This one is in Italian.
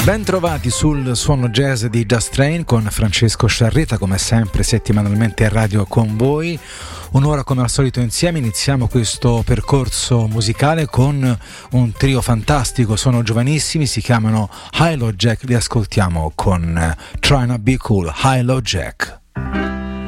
Ben trovati sul suono jazz di Just Train con Francesco Sciarrita, come sempre settimanalmente a radio con voi. Un'ora come al solito insieme. Iniziamo questo percorso musicale con un trio fantastico, sono giovanissimi, si chiamano Hi-Lo Jack, li ascoltiamo con Tryna Be Cool. Hi-Lo Jack.